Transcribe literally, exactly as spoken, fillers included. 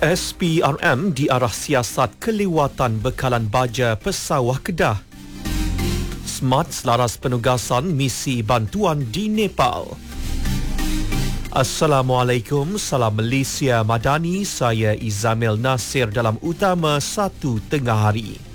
S P R M diarah siasat kelewatan bekalan baja pesawah Kedah. Smart selaras penugasan misi bantuan di Nepal. Assalamualaikum, salam Malaysia Madani, saya Izamil Nasir dalam utama satu tengah hari.